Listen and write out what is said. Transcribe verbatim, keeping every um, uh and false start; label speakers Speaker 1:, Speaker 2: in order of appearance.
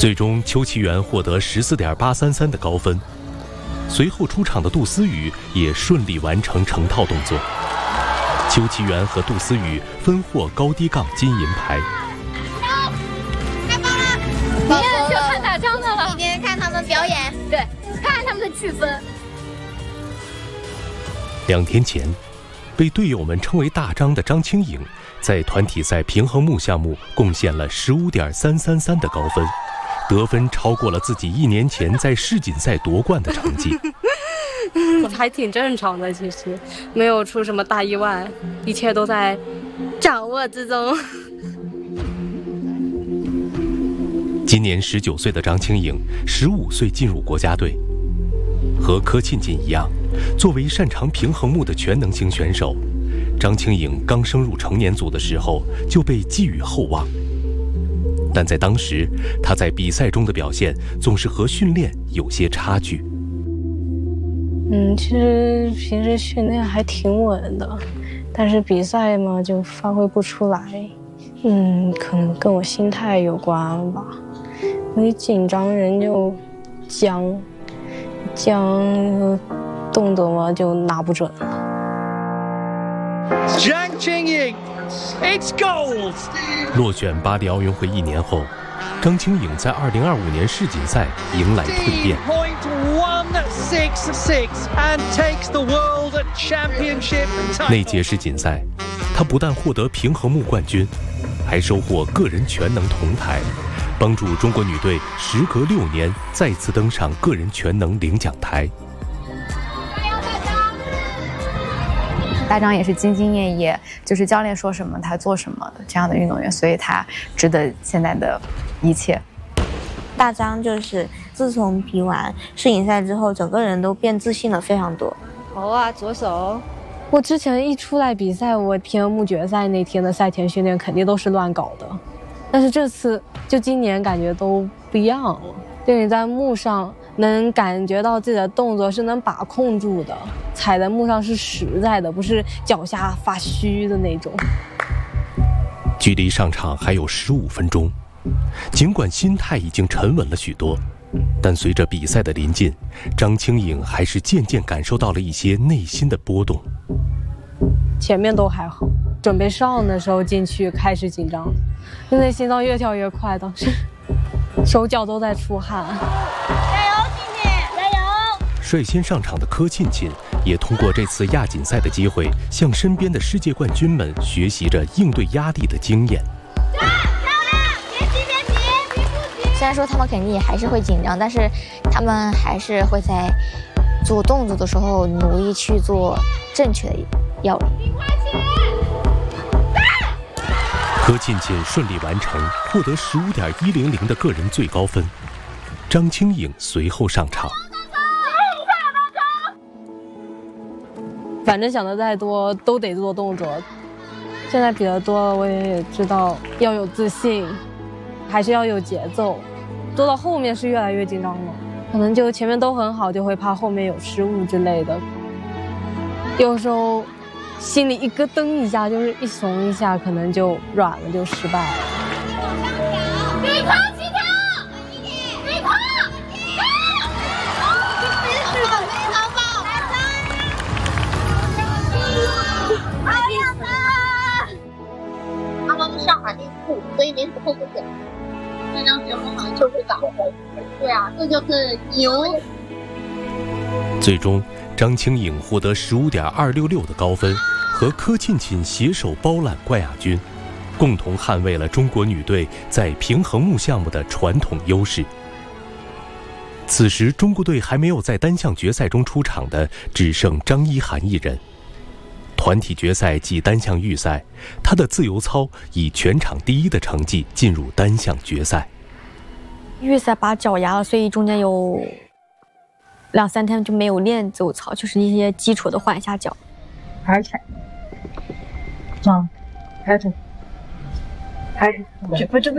Speaker 1: 最终，邱其元获得十四点八三三的高分。随后出场的杜思雨也顺利完成成套动作。邱其元和杜思雨分获高低杠金银牌。
Speaker 2: 太棒了！
Speaker 3: 明天就看大张的了。
Speaker 2: 明天看他们表演，
Speaker 3: 对，看看他们的剧分。
Speaker 1: 两天前，被队友们称为大张的张清颖，在团体赛平衡木项目贡献了十五点三三三的高分。得分超过了自己一年前在世锦赛夺冠的成绩。
Speaker 4: 还挺正常的，其实没有出什么大意外，一切都在掌握之中。
Speaker 1: 今年十九岁的张清颖，十五岁进入国家队。和柯沁菁一样，作为擅长平衡木的全能型选手，张清颖刚升入成年组的时候就被寄予厚望。但在当时，他在比赛中的表现总是和训练有些差距。
Speaker 4: 嗯，其实平时训练还挺稳的，但是比赛嘛就发挥不出来。嗯，可能跟我心态有关吧。我一紧张人就僵，僵动作嘛就拿不准了。
Speaker 5: 张清颖 ，It's gold！
Speaker 1: 落选巴黎奥运会一年后，张清颖在二零二五年世锦赛迎来蜕变。那届世锦赛，她不但获得平衡木冠军，还收获个人全能铜牌，帮助中国女队时隔六年再次登上个人全能领奖台。
Speaker 6: 大张也是兢兢业业，就是教练说什么他做什么的这样的运动员，所以他值得现在的一切。
Speaker 2: 大张就是自从比完世锦赛之后，整个人都变自信了非常多。
Speaker 4: 头啊，左手。我之前一出来比赛，我平衡木决赛那天的赛前训练肯定都是乱搞的，但是这次就今年感觉都不一样了。就你在木上能感觉到自己的动作是能把控住的，踩在木上是实在的，不是脚下发虚的那种。
Speaker 1: 距离上场还有十五分钟，尽管心态已经沉稳了许多，但随着比赛的临近，张清颖还是渐渐感受到了一些内心的波动。
Speaker 4: 前面都还好，准备上的时候进去开始紧张，现在心脏越跳越快，当时手脚都在出汗。
Speaker 2: 加油，静静，加油！
Speaker 1: 率先上场的柯沁菁也通过这次亚锦赛的机会，向身边的世界冠军们学习着应对压力的经验。
Speaker 2: 漂亮，别急别急，急不急？
Speaker 3: 虽然说他们肯定也还是会紧张，但是他们还是会在做动作的时候努力去做正确的要领。
Speaker 1: 柯沁菁顺利完成，获得十五点一零零的个人最高分。张清颖随后上场。
Speaker 4: 反正想的再多都得做动作，现在比得多了，我也知道要有自信，还是要有节奏。做到后面是越来越紧张了，可能就前面都很好，就会怕后面有失误之类的。有时候心里一咯噔一下，就是一怂一下，可能就软了，就失败了。
Speaker 2: 对抗起跳，对抗，非常棒，好样的！他们上海那步，所以没什么后悔的。这张结婚好像就是打，对啊，这就是牛。
Speaker 1: 最终，张清颖获得十五点二六六的高分，和柯沁菁携手包揽冠亚军，共同捍卫了中国女队在平衡木项目的传统优势。此时，中国队还没有在单项决赛中出场的只剩张一涵一人。团体决赛及单项预赛，她的自由操以全场第一的成绩进入单项决赛。
Speaker 7: 预赛把脚压了，所以中间有两三天就没有练自由操，就是一些基础的换一下脚。
Speaker 8: 抬起来，上，抬着，抬着，这不这不。